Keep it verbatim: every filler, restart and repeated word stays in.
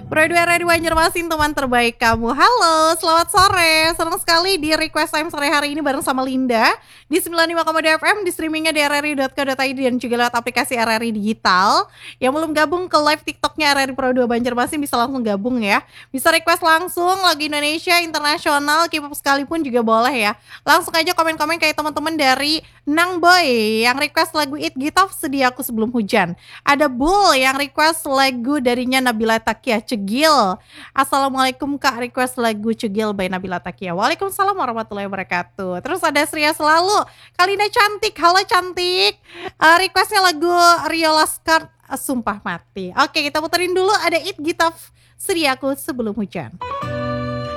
Pro dua R R I Banjarmasin, teman terbaik kamu. Halo, selamat sore. Senang sekali di Request Time sore hari ini bareng sama Linda di sembilan puluh lima koma dua F M, di streamingnya di r r i dot co dot i d dan juga lewat aplikasi R R I Digital. Yang belum gabung ke live TikToknya R R I Pro dua Banjarmasin bisa langsung gabung ya. Bisa request langsung lagu Indonesia, internasional, K-pop sekalipun juga boleh ya. Langsung aja komen-komen kayak teman-teman dari Nang Boy yang request lagu It Gitaf Sediaku Sebelum Hujan. Ada Bull yang request lagu darinya Nabila Takia, Cegil. Assalamualaikum Kak, request lagu Cegil by Nabila Takia. Waalaikumsalam warahmatullahi wabarakatuh. Terus ada Sria Selalu, Kalina Cantik, halo cantik. Uh, requestnya lagu Rio Laskar, uh, Sumpah Mati. Oke, kita puterin dulu ada It Gitaf Sediaku Sebelum Hujan.